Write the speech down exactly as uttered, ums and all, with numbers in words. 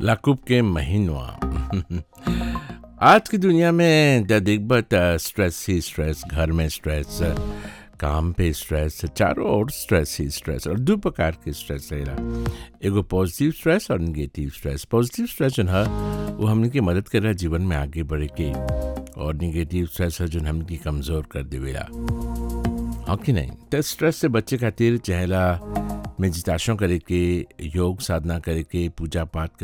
लाकूब के महीनवा। आज की दुनिया में द देखबा त स्ट्रेस ही स्ट्रेस, घर में स्ट्रेस, काम पे स्ट्रेस, चारों ओर स्ट्रेस ही स्ट्रेस। और दो प्रकार के स्ट्रेस रहेला, एगो पॉजिटिव स्ट्रेस और नेगेटिव स्ट्रेस। पॉजिटिव स्ट्रेस जन है वो हमन की मदद करेला जीवन में आगे बढ़े के, और नेगेटिव स्ट्रेस है जो हमन की कमज़ोर कर देवेला। हाँ कि नहीं? तो स्ट्रेस से बच्चे खातिर चाहेला मेडिटेशन करे के, योग साधना करे के, पूजा पाठ करे